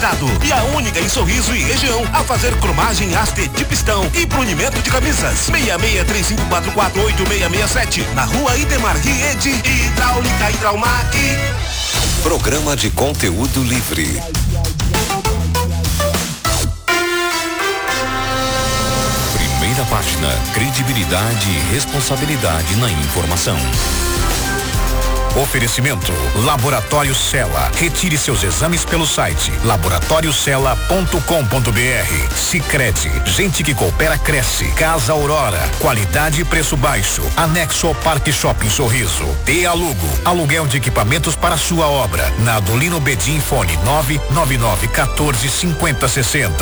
estado. E a única em Sorriso e região a fazer cromagem haste de pistão e brunimento de camisas. 6635448667 na Rua Idemar Riede e Hidráulica Hidraumac. Programa de conteúdo livre. Primeira página, credibilidade e responsabilidade na informação. Oferecimento Laboratório Cella. Retire seus exames pelo site laboratoriocella.com.br. Sicredi, gente que coopera cresce. Casa Aurora, qualidade e preço baixo. Anexo ao Parque Shopping Sorriso. Alugo, aluguel de equipamentos para sua obra. Na Adolino Bedim, fone 999145060.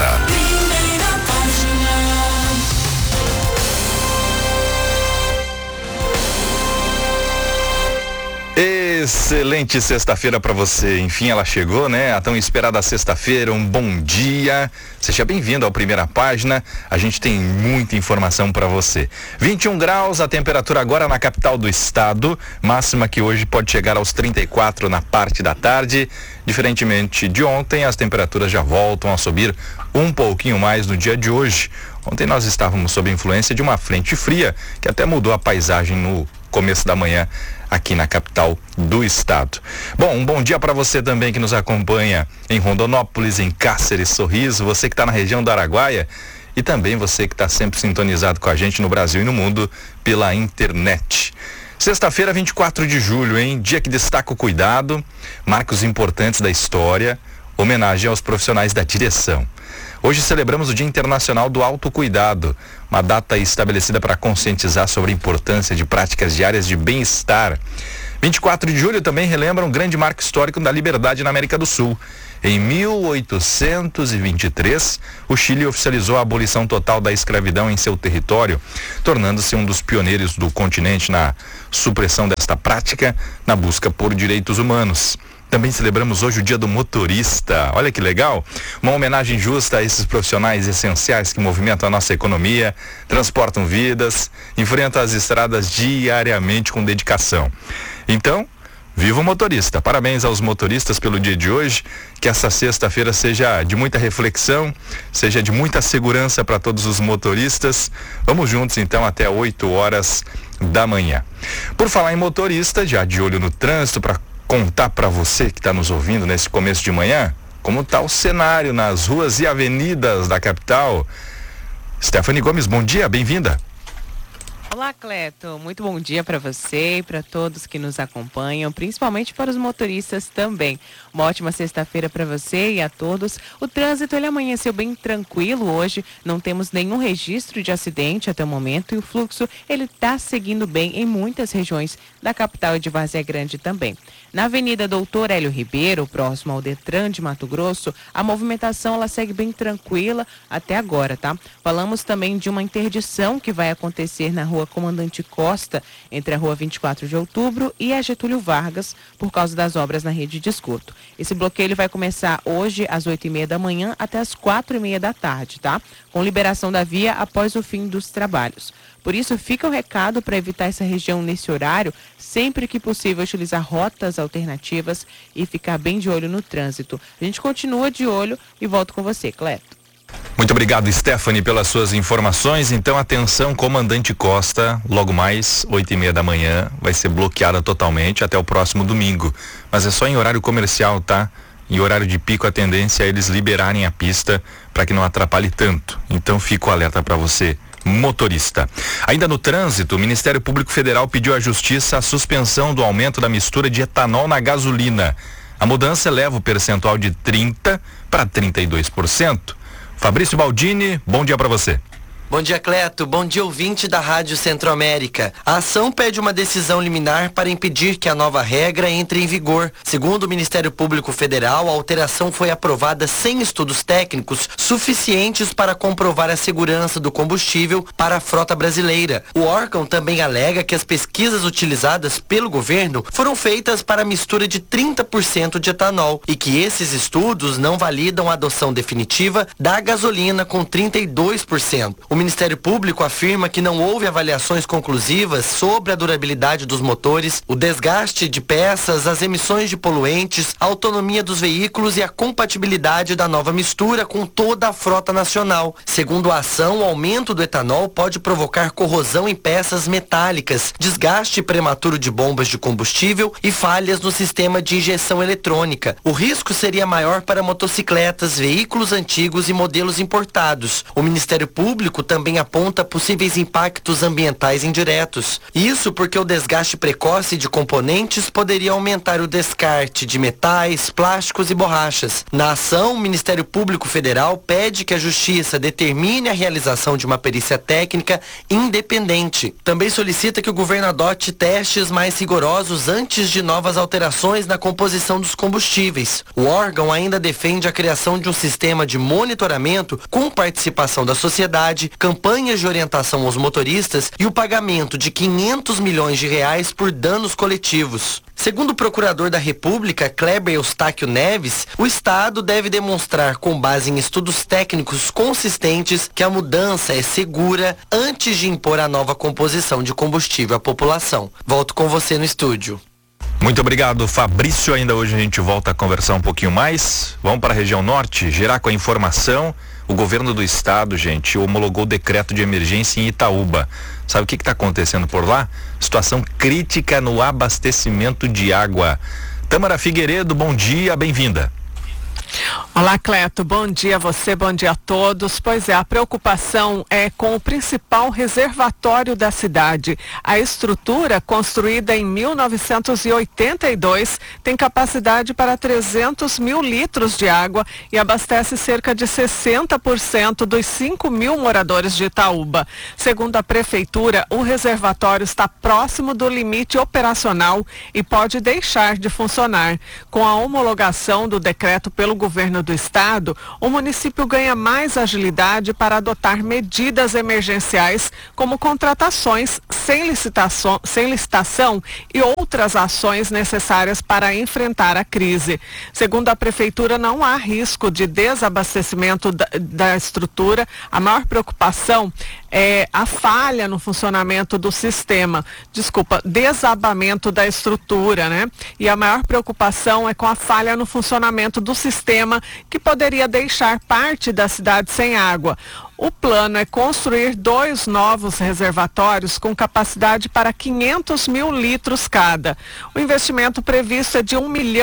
Excelente sexta-feira para você. Enfim, ela chegou, né? A tão esperada sexta-feira. Um bom dia. Seja bem-vindo ao Primeira Página. A gente tem muita informação para você. 21 graus a temperatura agora na capital do estado. Máxima que hoje pode chegar aos 34 na parte da tarde. Diferentemente de ontem, as temperaturas já voltam a subir um pouquinho mais no dia de hoje. Ontem nós estávamos sob a influência de uma frente fria que até mudou a paisagem no começo da manhã aqui na capital do estado. Bom, um bom dia para você também que nos acompanha em Rondonópolis, em Cáceres, Sorriso, você que está na região do Araguaia e também você que está sempre sintonizado com a gente no Brasil e no mundo pela internet. Sexta-feira, 24 de julho, hein? Dia que destaca o cuidado, marcos importantes da história, homenagem aos profissionais da direção. Hoje celebramos o Dia Internacional do Autocuidado, uma data estabelecida para conscientizar sobre a importância de práticas diárias de bem-estar. 24 de julho também relembra um grande marco histórico da liberdade na América do Sul. Em 1823, o Chile oficializou a abolição total da escravidão em seu território, tornando-se um dos pioneiros do continente na supressão desta prática na busca por direitos humanos. Também celebramos hoje o Dia do Motorista. Olha que legal! Uma homenagem justa a esses profissionais essenciais que movimentam a nossa economia, transportam vidas, enfrentam as estradas diariamente com dedicação. Então, viva o motorista! Parabéns aos motoristas pelo dia de hoje. Que essa sexta-feira seja de muita reflexão, seja de muita segurança para todos os motoristas. Vamos juntos então até 8 horas da manhã. Por falar em motorista, já de olho no trânsito, para contar para você que está nos ouvindo nesse começo de manhã, como está o cenário nas ruas e avenidas da capital. Stephanie Gomes, bom dia, bem-vinda. Olá, Cleto, muito bom dia para você e para todos que nos acompanham, principalmente para os motoristas também. Uma ótima sexta-feira para você e a todos. O trânsito, ele amanheceu bem tranquilo hoje, não temos nenhum registro de acidente até o momento e o fluxo, ele está seguindo bem em muitas regiões da capital e de Várzea Grande também. Na Avenida Doutor Hélio Ribeiro, próximo ao Detran de Mato Grosso, a movimentação ela segue bem tranquila até agora, tá? Falamos também de uma interdição que vai acontecer na Rua Comandante Costa, entre a Rua 24 de Outubro e a Getúlio Vargas, por causa das obras na rede de esgoto. Esse bloqueio ele vai começar hoje às 8h30 da manhã até às 4h30 da tarde, tá? Com liberação da via após o fim dos trabalhos. Por isso, fica o recado para evitar essa região nesse horário, sempre que possível utilizar rotas alternativas e ficar bem de olho no trânsito. A gente continua de olho e volto com você, Cleto. Muito obrigado, Stephanie, pelas suas informações. Então, atenção, Comandante Costa, logo mais, 8h30 da manhã, vai ser bloqueada totalmente até o próximo domingo. Mas é só em horário comercial, tá? Em horário de pico, a tendência é eles liberarem a pista para que não atrapalhe tanto. Então, fica o alerta para você, motorista. Ainda no trânsito, o Ministério Público Federal pediu à Justiça a suspensão do aumento da mistura de etanol na gasolina. A mudança eleva o percentual de 30% para 32%. Fabrício Baldini, bom dia para você. Bom dia, Cleto. Bom dia, ouvinte da Rádio Centro-América. A ação pede uma decisão liminar para impedir que a nova regra entre em vigor. Segundo o Ministério Público Federal, a alteração foi aprovada sem estudos técnicos suficientes para comprovar a segurança do combustível para a frota brasileira. O órgão também alega que as pesquisas utilizadas pelo governo foram feitas para a mistura de 30% de etanol e que esses estudos não validam a adoção definitiva da gasolina com 32%. O Ministério Público afirma que não houve avaliações conclusivas sobre a durabilidade dos motores, o desgaste de peças, as emissões de poluentes, a autonomia dos veículos e a compatibilidade da nova mistura com toda a frota nacional. Segundo a ação, o aumento do etanol pode provocar corrosão em peças metálicas, desgaste prematuro de bombas de combustível e falhas no sistema de injeção eletrônica. O risco seria maior para motocicletas, veículos antigos e modelos importados. O Ministério Público também aponta possíveis impactos ambientais indiretos. Isso porque o desgaste precoce de componentes poderia aumentar o descarte de metais, plásticos e borrachas. Na ação, o Ministério Público Federal pede que a Justiça determine a realização de uma perícia técnica independente. Também solicita que o governo adote testes mais rigorosos antes de novas alterações na composição dos combustíveis. O órgão ainda defende a criação de um sistema de monitoramento com participação da sociedade, campanhas de orientação aos motoristas e o pagamento de 500 milhões de reais por danos coletivos. Segundo o procurador da República, Kleber Eustáquio Neves, o Estado deve demonstrar, com base em estudos técnicos consistentes, que a mudança é segura antes de impor a nova composição de combustível à população. Volto com você no estúdio. Muito obrigado, Fabrício. Ainda hoje a gente volta a conversar um pouquinho mais. Vamos para a região norte, gerar com a informação. O governo do estado, gente, homologou o decreto de emergência em Itaúba. Sabe o que está acontecendo por lá? Situação crítica no abastecimento de água. Tâmara Figueiredo, bom dia, bem-vinda. Olá, Cleto, bom dia a você, bom dia a todos. Pois é, a preocupação é com o principal reservatório da cidade. A estrutura, construída em 1982, tem capacidade para 300 mil litros de água e abastece cerca de 60% dos 5 mil moradores de Itaúba. Segundo a prefeitura, o reservatório está próximo do limite operacional e pode deixar de funcionar. Com a homologação do decreto pelo governo do estado, o município ganha mais agilidade para adotar medidas emergenciais, como contratações sem licitação e outras ações necessárias para enfrentar a crise. Segundo a prefeitura, não há risco de desabastecimento da estrutura. A maior preocupação é a falha no funcionamento do sistema. Desabamento da estrutura, né? E a maior preocupação é com a falha no funcionamento do sistema, que poderia deixar parte da cidade sem água. O plano é construir 2 novos reservatórios com capacidade para 500 mil litros cada. O investimento previsto é de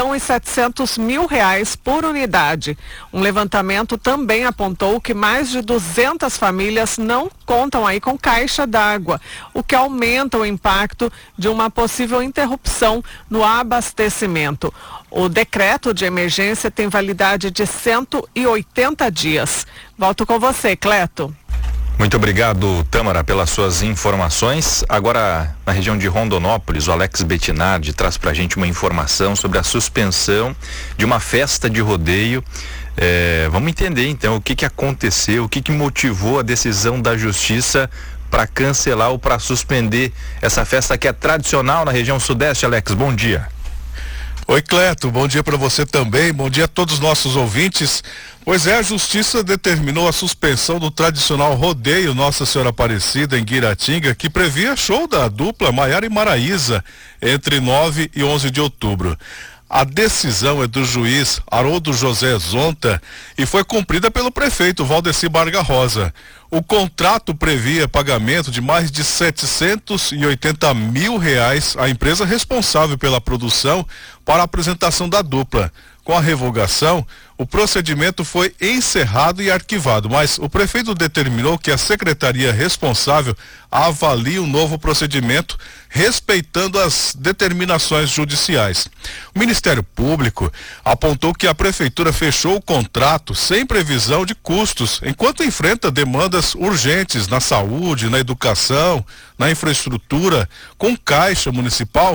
R$1.700.000 por unidade. Um levantamento também apontou que mais de 200 famílias não contam aí com caixa d'água, o que aumenta o impacto de uma possível interrupção no abastecimento. O decreto de emergência tem validade de 180 dias. Volto com você, Cleto. Muito obrigado, Tâmara, pelas suas informações. Agora, na região de Rondonópolis, o Alex Bettinardi traz pra gente uma informação sobre a suspensão de uma festa de rodeio. Vamos entender, então, o que aconteceu, o que motivou a decisão da Justiça para cancelar ou para suspender essa festa que é tradicional na região sudeste. Alex, bom dia. Oi, Cleto, bom dia para você também, bom dia a todos os nossos ouvintes. Pois é, a Justiça determinou a suspensão do tradicional rodeio Nossa Senhora Aparecida em Guiratinga, que previa show da dupla Maiara e Maraísa entre 9 e 11 de outubro. A decisão é do juiz Haroldo José Zonta e foi cumprida pelo prefeito Valdeci Barga Rosa. O contrato previa pagamento de mais de R$780 mil à empresa responsável pela produção para a apresentação da dupla. Com a revogação, o procedimento foi encerrado e arquivado, mas o prefeito determinou que a secretaria responsável avalie um novo procedimento, respeitando as determinações judiciais. O Ministério Público apontou que a prefeitura fechou o contrato sem previsão de custos, enquanto enfrenta demandas urgentes na saúde, na educação, na infraestrutura, com caixa municipal,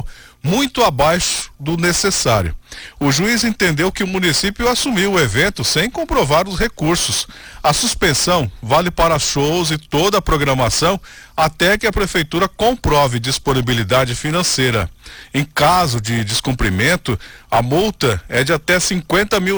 muito abaixo do necessário. O juiz entendeu que o município assumiu o evento sem comprovar os recursos. A suspensão vale para shows e toda a programação até que a prefeitura comprove disponibilidade financeira. Em caso de descumprimento, a multa é de até R$50 mil.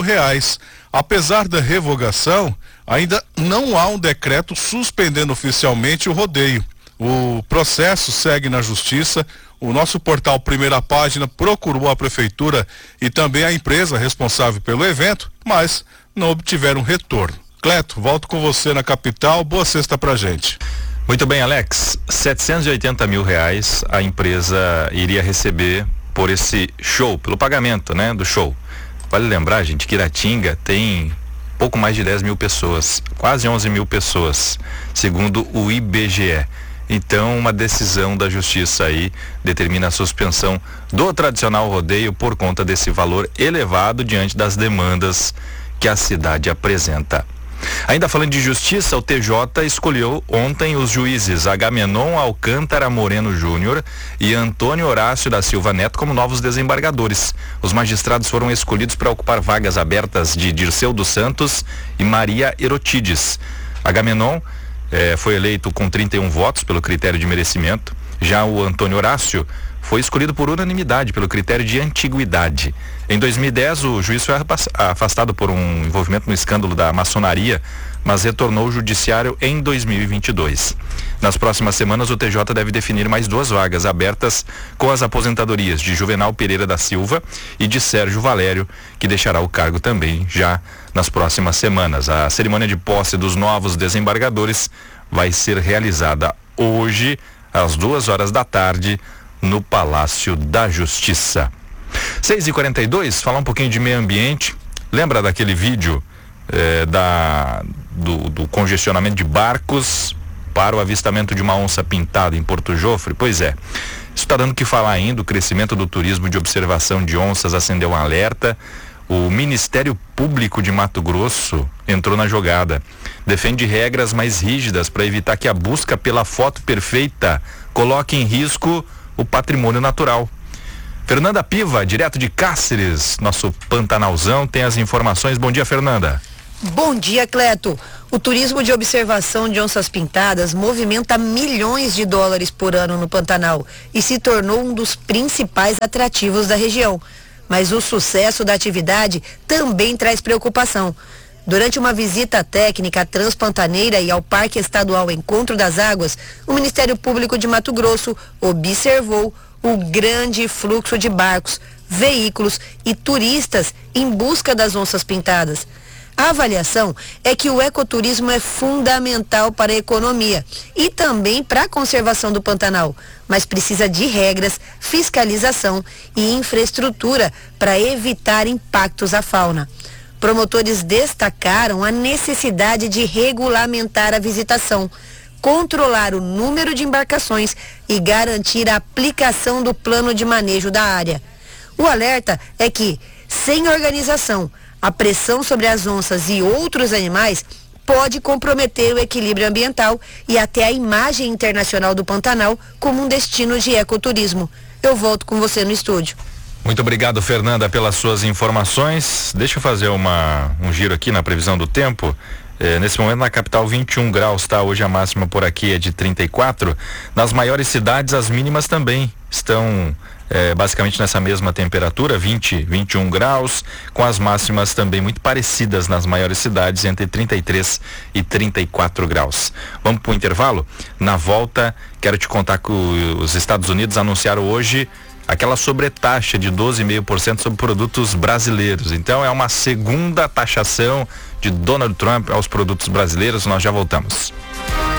Apesar da revogação, ainda não há um decreto suspendendo oficialmente o rodeio. O processo segue na justiça. O nosso portal Primeira Página procurou a prefeitura e também a empresa responsável pelo evento, mas não obtiveram retorno. Cleto, volto com você na capital. Boa sexta pra gente. Muito bem, Alex. R$780 mil a empresa iria receber por esse show, pelo pagamento, né, do show. Vale lembrar, gente, que Iratinga tem pouco mais de 10 mil pessoas, quase 11 mil pessoas, segundo o IBGE. Então, uma decisão da justiça aí determina a suspensão do tradicional rodeio por conta desse valor elevado diante das demandas que a cidade apresenta. Ainda falando de justiça, o TJ escolheu ontem os juízes Agamenon Alcântara Moreno Júnior e Antônio Horácio da Silva Neto como novos desembargadores. Os magistrados foram escolhidos para ocupar vagas abertas de Dirceu dos Santos e Maria Erotides. Agamenon foi eleito com 31 votos pelo critério de merecimento. Já o Antônio Horácio foi escolhido por unanimidade pelo critério de antiguidade. Em 2010, o juiz foi afastado por um envolvimento no escândalo da maçonaria, mas retornou ao judiciário em 2022. Nas próximas semanas, o TJ deve definir mais 2 vagas abertas com as aposentadorias de Juvenal Pereira da Silva e de Sérgio Valério, que deixará o cargo também já nas próximas semanas. A cerimônia de posse dos novos desembargadores vai ser realizada hoje, às 2h da tarde, no Palácio da Justiça. 6h42, falar um pouquinho de meio ambiente. Lembra daquele vídeo do congestionamento de barcos para o avistamento de uma onça pintada em Porto Jofre? Pois é, isso está dando o que falar ainda. O crescimento do turismo de observação de onças acendeu um alerta. O Ministério Público de Mato Grosso entrou na jogada. Defende regras mais rígidas para evitar que a busca pela foto perfeita coloque em risco o patrimônio natural. Fernanda Piva, direto de Cáceres, nosso Pantanalzão, tem as informações. Bom dia, Fernanda. Bom dia, Cleto. O turismo de observação de onças pintadas movimenta milhões de dólares por ano no Pantanal e se tornou um dos principais atrativos da região. Mas o sucesso da atividade também traz preocupação. Durante uma visita técnica à Transpantaneira e ao Parque Estadual Encontro das Águas, o Ministério Público de Mato Grosso observou o grande fluxo de barcos, veículos e turistas em busca das onças pintadas. A avaliação é que o ecoturismo é fundamental para a economia e também para a conservação do Pantanal, mas precisa de regras, fiscalização e infraestrutura para evitar impactos à fauna. Promotores destacaram a necessidade de regulamentar a visitação, controlar o número de embarcações e garantir a aplicação do plano de manejo da área. O alerta é que, sem organização, a pressão sobre as onças e outros animais pode comprometer o equilíbrio ambiental e até a imagem internacional do Pantanal como um destino de ecoturismo. Eu volto com você no estúdio. Muito obrigado, Fernanda, pelas suas informações. Deixa eu fazer um giro aqui na previsão do tempo. Nesse momento na capital 21 graus, tá? Hoje a máxima por aqui é de 34. Nas maiores cidades as mínimas também estão basicamente nessa mesma temperatura, 21 graus, com as máximas também muito parecidas nas maiores cidades, entre 33 e 34 graus. Vamos para o intervalo? Na volta, quero te contar que os Estados Unidos anunciaram hoje aquela sobretaxa de 12,5% sobre produtos brasileiros. Então é uma segunda taxação de Donald Trump aos produtos brasileiros. Nós já voltamos.